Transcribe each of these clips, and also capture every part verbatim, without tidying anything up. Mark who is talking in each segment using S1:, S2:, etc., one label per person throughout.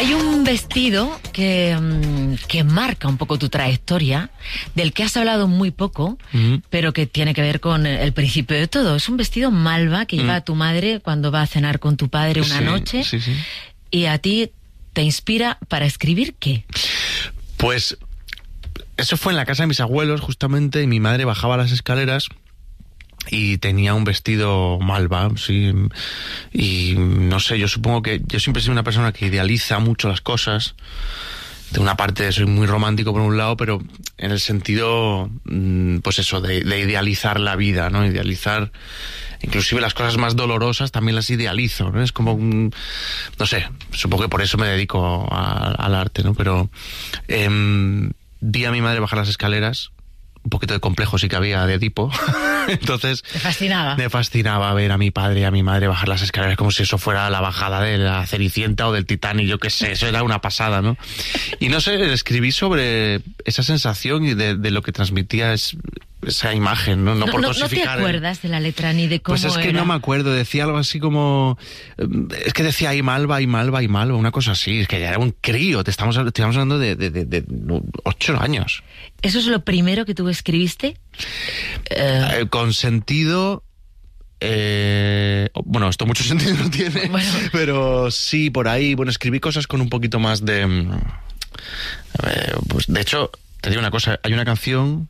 S1: Hay un vestido que, que marca un poco tu trayectoria, del que has hablado muy poco, uh-huh. pero que tiene que ver con el principio de todo. Es un vestido malva que uh-huh. lleva a tu madre cuando va a cenar con tu padre una
S2: sí,
S1: noche.
S2: Sí, sí.
S1: Y a ti te inspira para escribir ¿qué?
S2: Pues eso fue en la casa de mis abuelos, justamente, y mi madre bajaba las escaleras y tenía un vestido malva, sí, y no sé, yo supongo que yo siempre he sido una persona que idealiza mucho las cosas. De una parte soy muy romántico por un lado, pero en el sentido, pues eso, de, de idealizar la vida, ¿no? Idealizar, inclusive las cosas más dolorosas también las idealizo, ¿no? Es como, un, no sé, supongo que por eso me dedico a, al arte, ¿no? Pero eh, vi a mi madre bajar las escaleras. Un poquito de complejo sí que había de Edipo. Entonces...
S1: ¿Te fascinaba?
S2: Me fascinaba ver a mi padre y a mi madre bajar las escaleras como si eso fuera la bajada de la Cenicienta o del Titanic, yo qué sé, eso era una pasada, ¿no? Y no sé, escribí sobre esa sensación y de, de lo que transmitía es, esa imagen, ¿no? No, no por cosificar.
S1: ¿No te acuerdas el... de la letra ni de cómo
S2: Pues es que
S1: era?
S2: no me acuerdo, decía algo así como... Es que decía ahí Malva, y Malva, y Malva, una cosa así, es que ya era un crío, te estamos, te estamos hablando de, de, de, de ocho años.
S1: ¿Eso es lo primero que tú escribiste?
S2: Eh... Eh, con sentido... Eh, bueno, esto mucho sentido no tiene, bueno. Pero sí, por ahí, bueno, escribí cosas con un poquito más de... Eh, pues de hecho, te digo una cosa, hay una canción...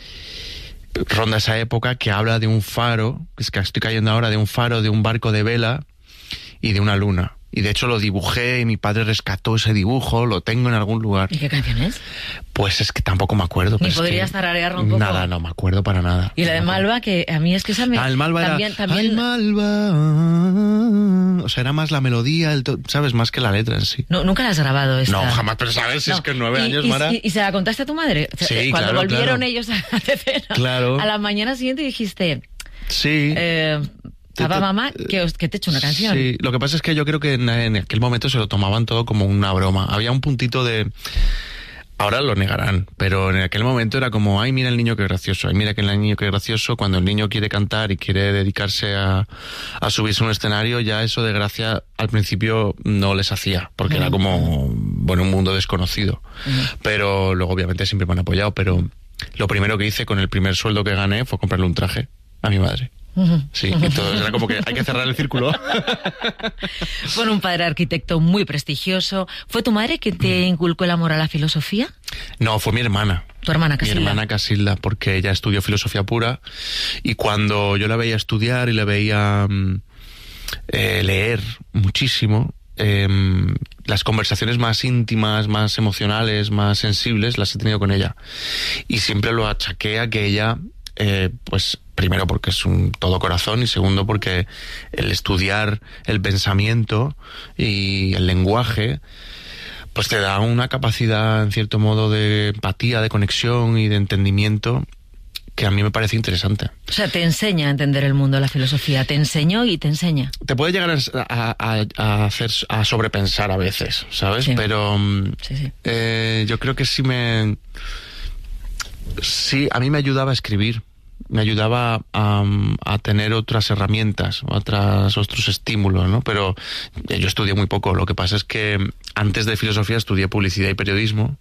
S2: ronda esa época que habla de un faro, es que estoy cayendo ahora, de un faro, de un barco de vela y de una luna. Y de hecho lo dibujé y mi padre rescató ese dibujo, lo tengo en algún lugar.
S1: ¿Y qué canción es?
S2: Pues es que tampoco me acuerdo.
S1: ¿Ni podrías tararearlo un poco?
S2: Nada, no me acuerdo para nada.
S1: Y la de Malva, que a mí es que esa me...
S2: Ah, el Malva
S1: también,
S2: era...
S1: también...
S2: Ay, Malva... O sea, era más la melodía, el to... ¿sabes? Más que la letra en sí.
S1: No, nunca la has grabado esta.
S2: No, jamás, pero sabes, si no. Es que nueve
S1: y,
S2: años,
S1: y,
S2: Mara...
S1: Y, y se la contaste a tu madre?
S2: Sí,
S1: Cuando
S2: claro,
S1: volvieron
S2: claro.
S1: ellos a de cena,
S2: claro.
S1: a la mañana siguiente dijiste...
S2: Sí.
S1: Eh... Papá, mamá, que, os, que te he hecho una canción.
S2: Sí, lo que pasa es que yo creo que en, en aquel momento se lo tomaban todo como una broma. Había un puntito de... Ahora lo negarán, pero en aquel momento era como, ay, mira el niño que gracioso, ay, mira que el niño que gracioso. Cuando el niño quiere cantar y quiere dedicarse a, a subirse a un escenario, ya eso de gracia al principio no les hacía, porque uh-huh. era como, bueno, un mundo desconocido. Uh-huh. Pero luego obviamente siempre me han apoyado, pero lo primero que hice con el primer sueldo que gané fue comprarle un traje a mi madre. Sí, entonces era como que hay que cerrar el círculo.
S1: Bueno, un padre arquitecto muy prestigioso. ¿Fue tu madre quien te inculcó el amor a la filosofía?
S2: No, fue mi hermana.
S1: ¿Tu hermana Casilda?
S2: Mi hermana Casilda, porque ella estudió filosofía pura y cuando yo la veía estudiar y la veía eh, leer muchísimo, eh, las conversaciones más íntimas, más emocionales, más sensibles las he tenido con ella. Y siempre lo achaqué a que ella... Eh, pues primero porque es un todo corazón y segundo porque el estudiar el pensamiento y el lenguaje pues te da una capacidad en cierto modo de empatía, de conexión y de entendimiento que a mí me parece interesante.
S1: O sea, te enseña a entender el mundo, la filosofía, te enseñó y te enseña.
S2: Te puede llegar a, a, a hacer a sobrepensar a veces, ¿sabes?
S1: Sí.
S2: Pero
S1: sí, sí.
S2: Eh, yo creo que sí me... Sí, a mí me ayudaba a escribir, me ayudaba a, a tener otras herramientas, otras, otros estímulos, ¿no? Pero yo estudié muy poco, lo que pasa es que antes de filosofía estudié publicidad y periodismo,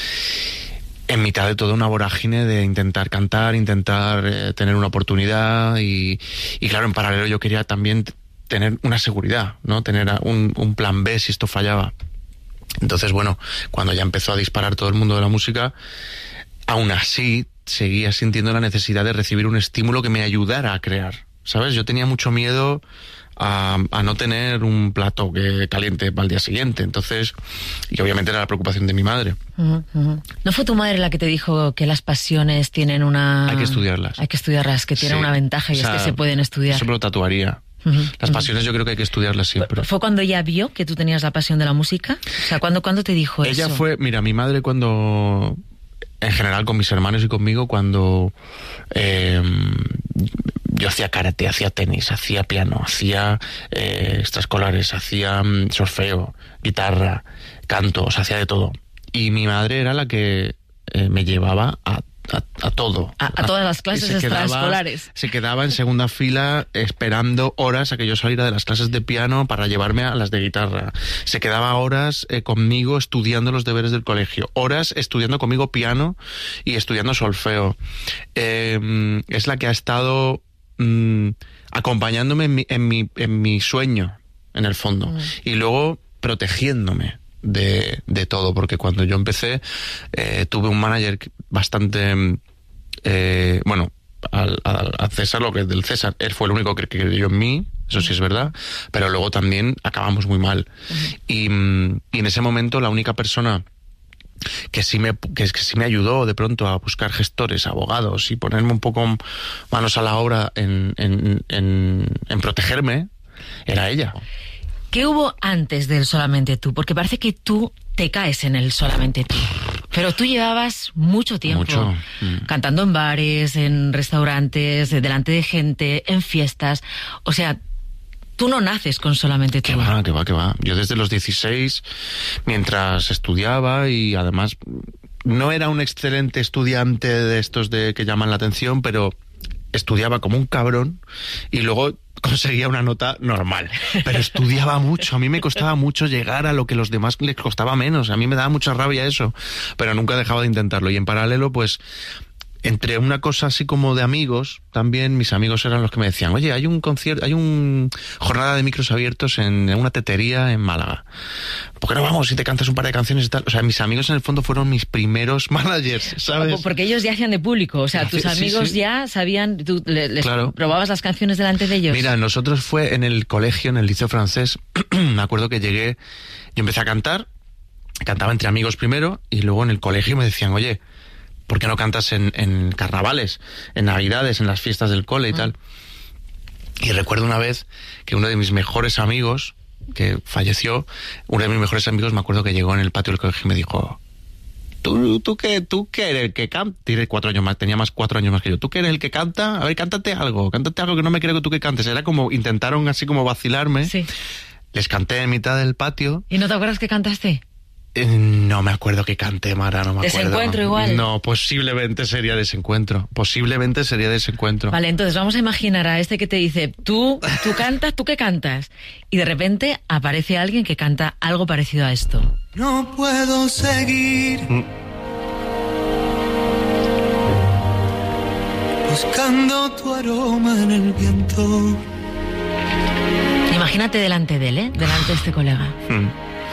S2: en mitad de toda una vorágine de intentar cantar, intentar eh, tener una oportunidad y, y claro, en paralelo yo quería también tener una seguridad, ¿no? Tener un, un plan B si esto fallaba. Entonces, bueno, cuando ya empezó a disparar todo el mundo de la música... Aún así, seguía sintiendo la necesidad de recibir un estímulo que me ayudara a crear, ¿sabes? Yo tenía mucho miedo a, a no tener un plato que caliente para el día siguiente, entonces, y obviamente era la preocupación de mi madre.
S1: Uh-huh, uh-huh. ¿No fue tu madre la que te dijo que las pasiones tienen una...
S2: Hay que estudiarlas.
S1: Hay que estudiarlas, que tienen sí. una ventaja y o sea, es que se pueden estudiar.
S2: Eso me lo tatuaría. Uh-huh, Las pasiones uh-huh. yo creo que hay que estudiarlas siempre.
S1: ¿Fue cuando ella vio que tú tenías la pasión de la música? O sea, ¿cuándo, ¿cuándo te dijo
S2: ella
S1: eso?
S2: Ella fue, mira, mi madre cuando... En general con mis hermanos y conmigo cuando eh, yo hacía karate, hacía tenis, hacía piano, hacía eh, extraescolares, hacía um, solfeo, guitarra, canto, o sea, hacía de todo. Y mi madre era la que eh, me llevaba a a, a todo.
S1: A, a todas las clases
S2: se
S1: extraescolares.
S2: Quedaba, se quedaba en segunda fila esperando horas a que yo saliera de las clases de piano para llevarme a las de guitarra. Se quedaba horas eh, conmigo estudiando los deberes del colegio. Horas estudiando conmigo piano y estudiando solfeo. Eh, es la que ha estado mmm, acompañándome en mi, en, mi, en mi sueño, en el fondo. Mm. Y luego protegiéndome de, de todo, porque cuando yo empecé eh, tuve un manager bastante eh, bueno, al, al, al César lo que es del César, él fue el único que creyó en mí, eso sí es verdad, pero luego también acabamos muy mal. Uh-huh. y, y en ese momento la única persona que sí me que, que sí me ayudó de pronto a buscar gestores, abogados y ponerme un poco manos a la obra en, en, en, en protegerme era ella.
S1: ¿Qué hubo antes del Solamente Tú? Porque parece que tú te caes en el Solamente Tú. Pero tú llevabas mucho tiempo
S2: mucho.
S1: Mm. cantando en bares, en restaurantes, delante de gente, en fiestas. O sea, tú no naces con Solamente Tú.
S2: Que va, que va, que va. Yo desde los dieciséis, mientras estudiaba y además no era un excelente estudiante de estos de que llaman la atención, pero estudiaba como un cabrón y luego conseguía una nota normal, pero estudiaba mucho. A mí me costaba mucho llegar a lo que a los demás les costaba menos. A mí me daba mucha rabia eso, pero nunca dejaba de intentarlo. Y en paralelo, pues, entre una cosa así como de amigos, también mis amigos eran los que me decían, oye, hay un concierto, hay una jornada de micros abiertos en una tetería en Málaga. ¿Por qué no vamos y te cantas un par de canciones y tal? O sea, mis amigos en el fondo fueron mis primeros managers, ¿sabes?
S1: Porque ellos ya hacían de público, o sea, tus amigos sí, sí. ya sabían, tú les claro. probabas las canciones delante de ellos.
S2: Mira, nosotros fue en el colegio, en el liceo francés, me acuerdo que llegué, yo empecé a cantar, cantaba entre amigos primero, y luego en el colegio me decían, oye, ¿por qué no cantas en, en carnavales, en navidades, en las fiestas del cole y mm. tal? Y recuerdo una vez que uno de mis mejores amigos, que falleció, uno de mis mejores amigos, me acuerdo que llegó en el patio del colegio y me dijo, ¿tú, tú qué, tú qué eres el que canta? Tiene cuatro años más, tenía más cuatro años más que yo. ¿Tú qué eres el que canta? A ver, cántate algo, cántate algo que no me creo que tú que cantes. Era como, intentaron así como vacilarme.
S1: Sí.
S2: Les canté en mitad del patio.
S1: ¿Y no te acuerdas que cantaste?
S2: No me acuerdo que cante, Mara, no me acuerdo.
S1: ¿Desencuentro igual?
S2: No, posiblemente sería Desencuentro. Posiblemente sería Desencuentro.
S1: Vale, entonces vamos a imaginar a este que te dice, tú, tú cantas, ¿tú qué cantas? Y de repente aparece alguien que canta algo parecido a esto.
S3: No puedo seguir mm. buscando tu aroma en el viento.
S1: Imagínate delante de él, ¿eh? Delante de este colega.
S2: Mm.